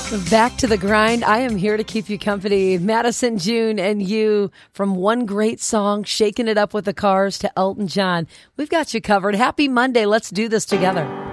Back to the grind. I am here to keep you company. Madison, June, and you, from one great song, Shaking It Up with the Cars, to Elton John. We've got you covered. Happy Monday. Let's do this together.